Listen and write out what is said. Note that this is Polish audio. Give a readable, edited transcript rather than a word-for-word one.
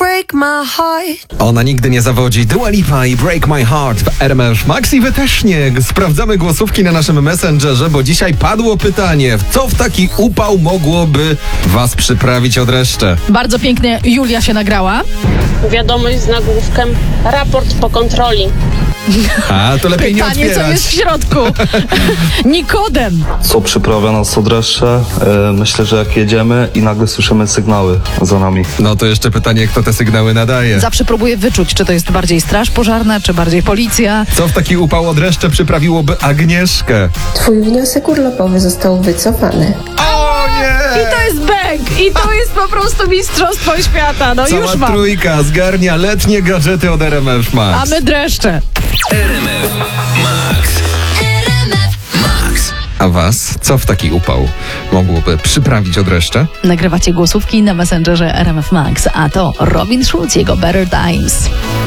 break my heart. Ona nigdy nie zawodzi. Dua Lipa i Break My Heart w RMF Max i wy też nie. Sprawdzamy głosówki na naszym Messengerze, bo dzisiaj padło pytanie, co w taki upał mogłoby was przyprawić od reszty? Bardzo pięknie Julia się nagrała. Wiadomość z nagłówkiem raport po kontroli. A, to lepiej nie Pytanie, co otwierać. jest w środku. Nikodem. Co przyprawia nas od dreszcze? Myślę, że jak jedziemy i nagle słyszymy sygnały za nami. No to jeszcze pytanie, kto te sygnały nadaje. Zawsze próbuję wyczuć, czy to jest bardziej straż pożarna, czy bardziej policja. Co w taki upał od reszty przyprawiłoby Agnieszkę? Twój wniosek urlopowy został wycofany. O nie! I to jest bang! I to jest po prostu mistrzostwo świata. No Cała już mam. trójka zgarnia letnie gadżety od RMF Max. A my dreszcze. RMF Max. A was, co w taki upał mogłoby przyprawić od reszty? Nagrywacie głosówki na Messengerze RMF Max, a to Robin Schulz, jego Better Times.